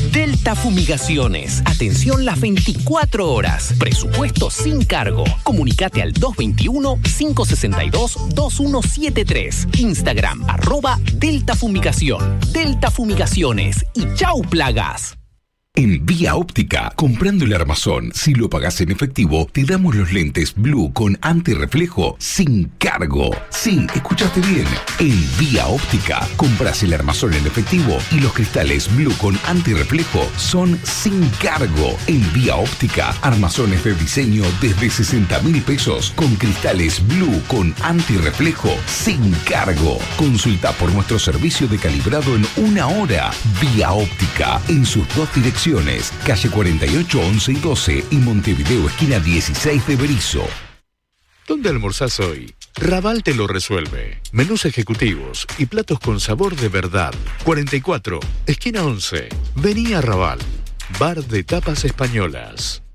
Delta Fumigaciones. Atención las 24 horas. Presupuesto sin cargo. Comunicate al 221-562-2173. Instagram @Delta Fumigación. Delta Fumigaciones. Y chau plagas. En Vía Óptica, comprando el armazón, si lo pagás en efectivo, te damos los lentes Blue con antirreflejo sin cargo. Sí, escuchaste bien. En Vía Óptica, compras el armazón en efectivo y los cristales Blue con antirreflejo son sin cargo. En Vía Óptica, armazones de diseño desde 60.000 pesos con cristales Blue con antirreflejo sin cargo. Consulta por nuestro servicio de calibrado en 1 hora. Vía Óptica, en sus 2 direcciones. Calle 48, 11 y 12 y Montevideo, esquina 16 de Berisso. ¿Dónde almorzás hoy? Raval te lo resuelve. Menús ejecutivos y platos con sabor de verdad. 44, esquina 11. Vení a Raval. Bar de tapas españolas.